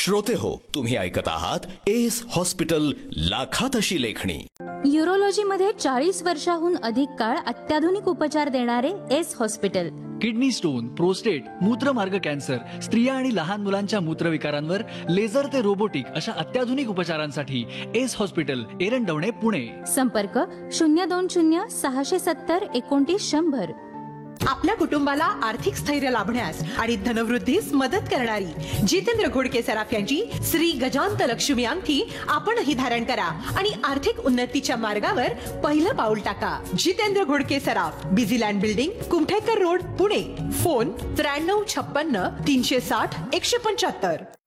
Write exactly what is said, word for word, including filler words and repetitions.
श्रोते हो, तुम्ही ऐकत आहात एस हॉस्पिटल, लाखात अशी लेखणी. यूरोलॉजी मध्ये चाळीस वर्षाहून अधिक काळ अत्याधुनिक उपचार देणारे S hospital. Kidney stone, prostate, मूत्रमार्ग cancer, स्त्रिया आणि लहान मुलांच्या मूत्रविकारांवर लेझर ते रोबोटिक अशा अत्याधुनिक उपचारांसाठी एस हॉस्पिटल, एरंडवणे, पुणे. संपर्क शून्य दोन शून्य सहाशे सत्तर एकोणतीस शंभर. आपल्या कुटुंबाला आर्थिक स्थैर्य लाभण्यास आणि धनवृद्धीस मदत करणारी जितेंद्र घोडके सराफ यांची श्री गजांत लक्ष्मी अंगठी आपणही धारण करा आणि आर्थिक उन्नतीच्या मार्गावर पहिलं पाऊल टाका. जितेंद्र घोडके सराफ, Busyland building, Kumthekar road, Pune. Phone त्र्याण्णव छप्पन्न तीनशे साठ एकशे पंच्याहत्तर.